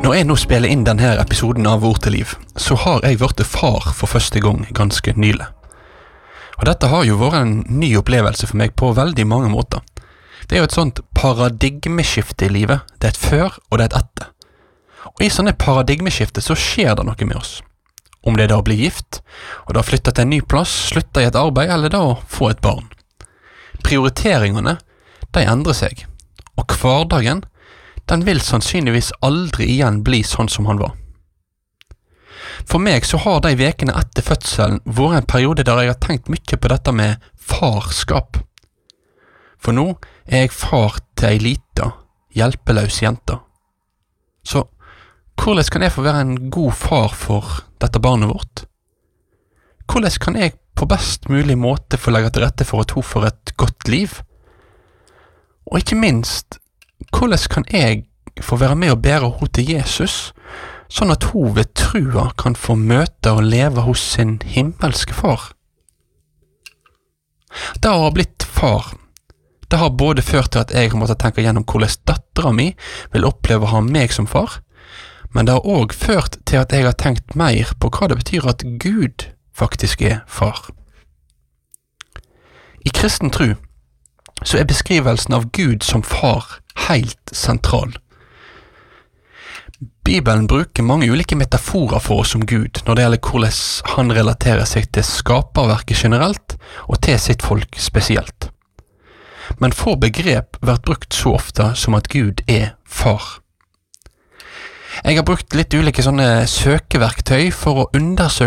Når jeg nå spiller inn denne episoden av Ord til liv, så har jeg vært far for første gang ganske nylig. Og dette har jo vært en ny opplevelse for meg på veldig mange måter. Det er jo et sånt paradigmeskifte i livet. Det er et før, og det er et etter. Og i sånne paradigmeskifte så skjer det noe med oss. Om det er da å bli gift, og da flytte til en ny plass, slutte i et arbeid, eller da å få et barn. Prioriteringene, de endrer seg. Og hverdagen, den vil sannsynligvis aldri igjen bli sånn som han var. For meg så har de vekene etter fødselen vært en periode der jeg har tenkt mye på dette med farskap. For nå er jeg far til ei lita, hjelpeløs jente. Så hvordan kan jeg få være en god far for dette barnet vårt? Hvordan kan jeg på best mulig måte få legge til rette for at hun får et godt liv? Og ikke minst, hvordan kan jeg få være med og bære henne til Jesus, sånn at hun ved trua kan få møte og leve hos sin himmelske far? Det å ha blitt far, det har både ført til at jeg måtte tenke gjennom hvordan datteren min vil oppleve å ha meg som far, men det har også ført til at jeg har tenkt mer på hva det betyr at Gud faktisk er far. I kristen tro så er beskrivelsen av Gud som far helt sentral. Bibelen bruker mange ulike metaforer for oss om Gud når det gjelder hvordan han relaterer seg til skaperverket generelt og til sitt folk spesielt. Men få begrep vært brukt så ofte som at Gud er far. Jeg har brukt litt ulike sånne søkeverktøy for å undersøke